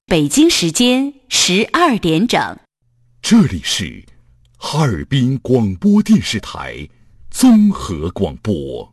北京时间12点整， 这里是哈尔滨广播电视台综合广播。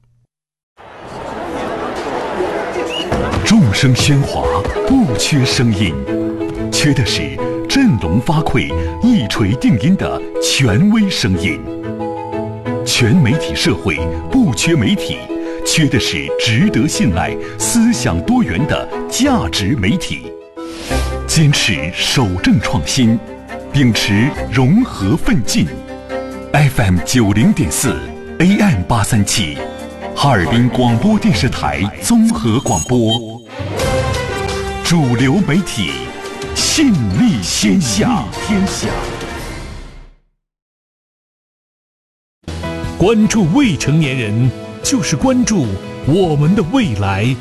众声喧哗，不缺声音，缺的是振聋发聩、一锤定音的权威声音。全媒体社会不缺媒体，缺的是值得信赖、思想多元的价值媒体。坚持守正创新，秉持融合奋进。FM 90.4 AM 837，哈尔滨广播电视台综合广播，主流媒体，信力天下。 关注未成年人，就是关注我们的未来。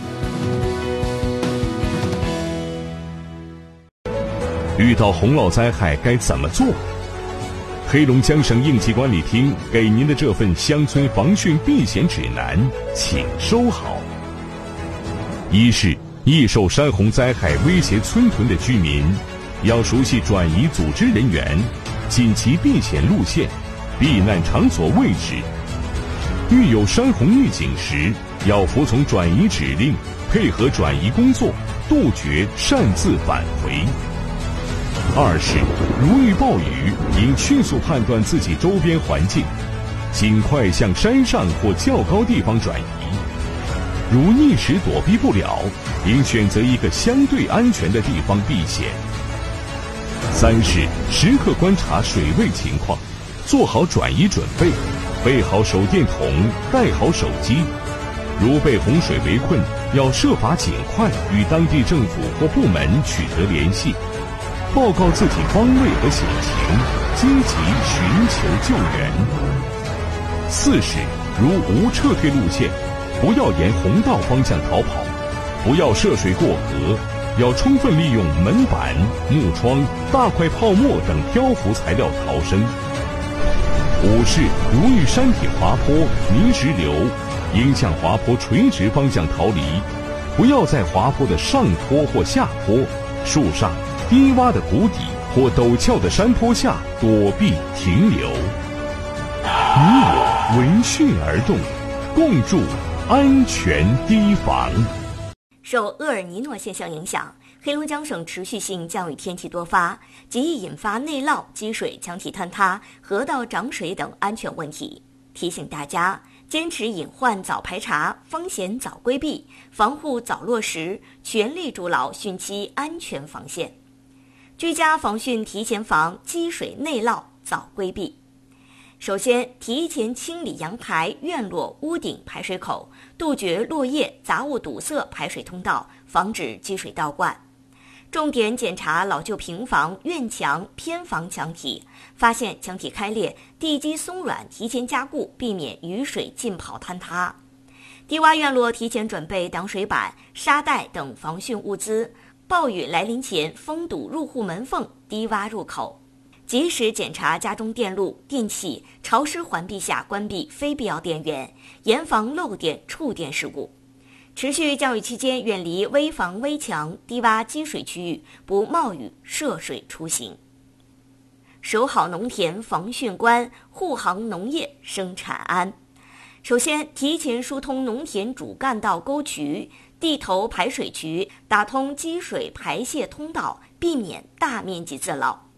遇到洪涝灾害该怎么做？黑龙江省应急管理厅给您的这份乡村防汛避险指南，请收好。一是易受山洪灾害威胁村屯的居民，要熟悉转移组织人员、紧急避险路线、避难场所位置。遇有山洪预警时，要服从转移指令，配合转移工作，杜绝擅自返回。二是如遇暴雨，应迅速判断自己周边环境，尽快向山上或较高地方转移。如一时躲避不了，应选择一个相对安全的地方避险。三是时刻观察水位情况，做好转移准备，备好手电筒，带好手机。如被洪水围困，要设法尽快与当地政府或部门取得联系，报告自己方位和险情，积极寻求救援。四是如无撤退路线，不要沿洪道方向逃跑，不要涉水过河，要充分利用门板、木窗、大块泡沫等漂浮材料逃生。五是如遇山体滑坡、泥石流，应向滑坡垂直方向逃离，不要在滑坡的上坡或下坡、树上、低洼的谷底或陡峭的山坡下躲避停留。你我闻讯而动，共筑安全堤防。 受厄尔尼诺现象影响，黑龙江省持续性降雨天气多发，极易引发内涝、积水、墙体坍塌、河道涨水等安全问题。提醒大家坚持隐患早排查，风险早规避，防护早落实，全力筑牢汛期安全防线。居家防汛提前防，积水内涝早规避。首先，提前清理阳台、院落、屋顶排水口，杜绝落叶、杂物堵塞排水通道，防止积水倒灌。重点检查老旧平房、院墙、偏房墙体，发现墙体开裂、地基松软，提前加固，避免雨水浸泡坍塌。低洼院落提前准备挡水板、沙袋等防汛物资，暴雨来临前封堵入户门缝、低洼入口。及时检查家中电路、电器，潮湿环境下关闭非必要电源，严防漏电、触电事故。持续降雨期间，远离危房危墙、低洼积水区域，不冒雨涉水出行。守好农田防汛关，护航农业生产安。首先，提前疏通农田主干道沟渠、地头排水渠，打通积水排泄通道，避免大面积自涝。